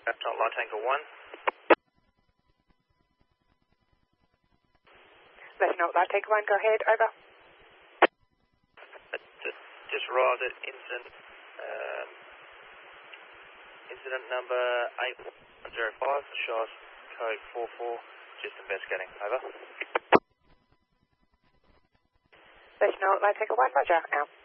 That's not Light Tanker 1. National Light Tanker 1, go ahead, over. Just arrived at incident number 8105, Shires code 44, just investigating, over. National Light Tanker 1, roger, out.